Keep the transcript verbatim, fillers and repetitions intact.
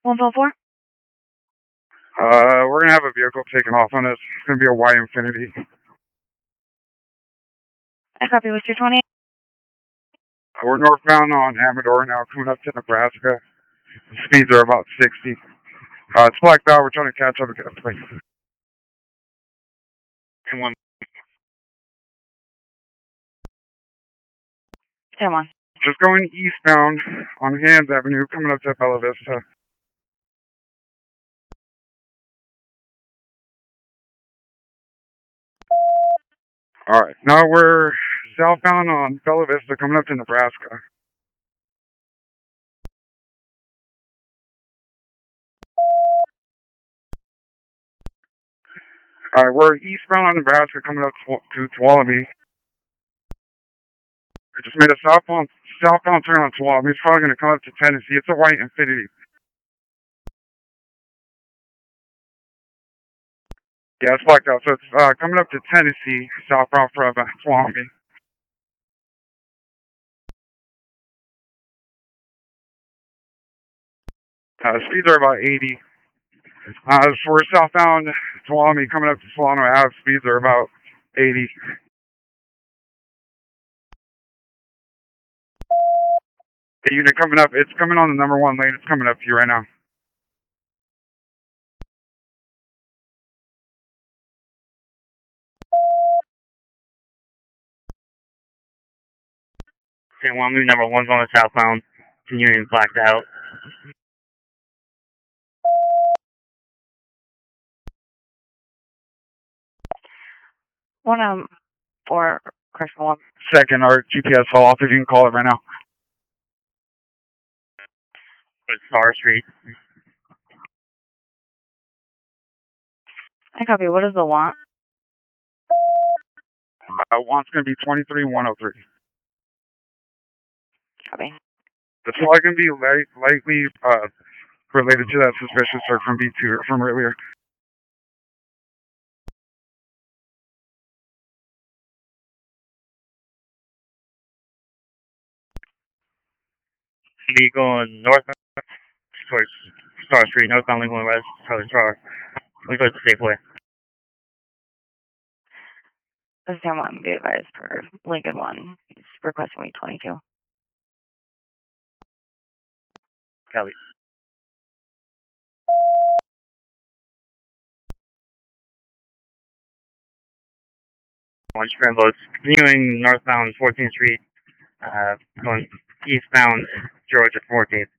one four four? Uh, we're going to have a vehicle taken off on us. It's going to be a white Infiniti. I copy. What's your twenty? Uh, we're northbound on Amador now, coming up to Nebraska. Speeds are about sixty. Uh, it's blacked out. We're trying to catch up and get a plate. ten one. ten one. Just going eastbound on Hands Avenue, coming up to Bella Vista. Alright, now we're southbound on Bella Vista, coming up to Nebraska. Alright, we're eastbound on Nebraska, coming up to Tuolumne. I just made a southbound, southbound turn on Tuolumne. It's probably going to come up to Tennessee. It's a white Infiniti. Yeah, it's blacked out. So it's uh, coming up to Tennessee, southbound from uh, Tuolumne. Uh, speeds are about eighty. Uh, so we're southbound Tuolumne, coming up to Solano Ave. Speeds are about eighty. The unit coming up, it's coming on the number one lane. It's coming up to you right now. San Juan, number one's on the southbound, continuing blacked out. One um for question one. Second, our G P S fell off. If you can call it right now. Star Street. I copy. What is the want? Uh, want's going to be twenty-three one oh three. Copy. That's probably going to be light, lightly uh, related to that suspicious search from B two from earlier. We going northbound towards Star Street, northbound Lincoln West, Southern Star. We go to Safeway. This is San Juan. Be advised for Lincoln one. He's requesting week twenty-two. Copy. One scramble. It's continuing northbound fourteenth Street, uh, going eastbound Georgia fourteenth.